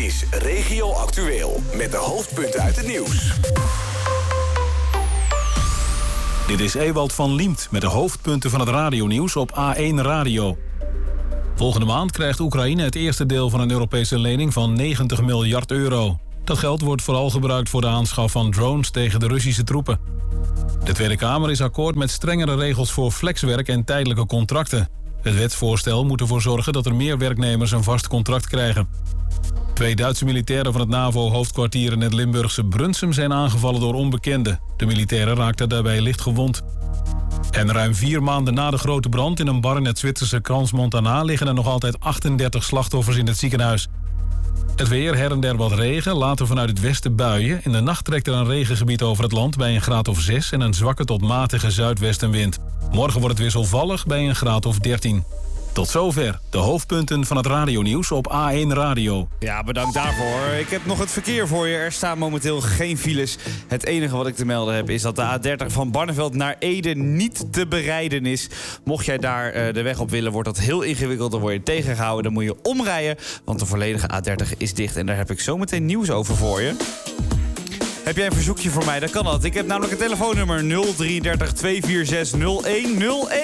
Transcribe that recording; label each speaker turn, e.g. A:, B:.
A: is Regio Actueel met de hoofdpunten uit het nieuws.
B: Dit is Ewald van Liemt met de hoofdpunten van het radionieuws op A1 Radio. Volgende maand krijgt Oekraïne het eerste deel van een Europese lening van 90 miljard euro. Dat geld wordt vooral gebruikt voor de aanschaf van drones tegen de Russische troepen. De Tweede Kamer is akkoord met strengere regels voor flexwerk en tijdelijke contracten. Het wetsvoorstel moet ervoor zorgen dat er meer werknemers een vast contract krijgen. 2 Duitse militairen van het NAVO-hoofdkwartier in het Limburgse Brunsum zijn aangevallen door onbekenden. De militairen raakten daarbij licht gewond. En ruim 4 maanden na de grote brand in een bar in het Zwitserse Crans-Montana liggen er nog altijd 38 slachtoffers in het ziekenhuis. Het weer, her en der wat regen, later vanuit het westen buien. In de nacht trekt er een regengebied over het land bij een graad of 6 en een zwakke tot matige zuidwestenwind. Morgen wordt het wisselvallig bij een graad of 13. Tot zover de hoofdpunten van het radionieuws op A1 Radio.
C: Ja, bedankt daarvoor. Ik heb nog het verkeer voor je. Er staan momenteel geen files. Het enige wat ik te melden heb is dat de A30 van Barneveld naar Ede niet te berijden is. Mocht jij daar de weg op willen, wordt dat heel ingewikkeld. Dan word je tegengehouden. Dan moet je omrijden, want de volledige A30 is dicht. En daar heb ik zometeen nieuws over voor je. Heb jij een verzoekje voor mij? Dan kan dat. Ik heb namelijk een telefoonnummer 033 246 0101.